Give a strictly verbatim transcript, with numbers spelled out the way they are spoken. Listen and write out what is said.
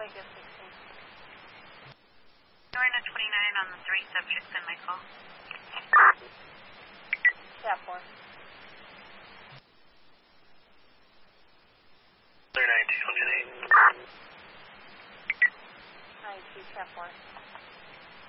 Tokyo sixteen. Lorna twenty-nine on the three subjects in my call. Cat four. Clear nine two, engine eight. nine two, Cat four.